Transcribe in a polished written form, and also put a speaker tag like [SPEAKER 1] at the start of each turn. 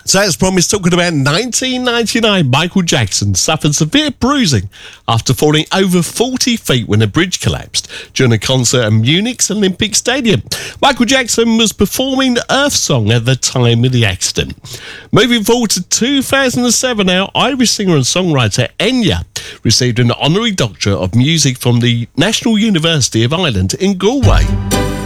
[SPEAKER 1] So as promised, talking about 1999, Michael Jackson suffered severe bruising after falling over 40 feet when a bridge collapsed during a concert at Munich's Olympic Stadium. Michael Jackson was performing the Earth Song at the time of the accident. Moving forward to 2007 now, Irish singer and songwriter Enya received an honorary doctorate of music from the National University of Ireland in Galway.